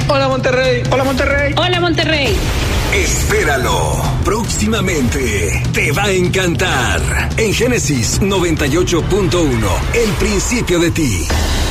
Hola Monterrey. Hola Monterrey. Hola Monterrey. Espéralo. Próximamente te va a encantar. En Génesis 98.1, El principio de ti.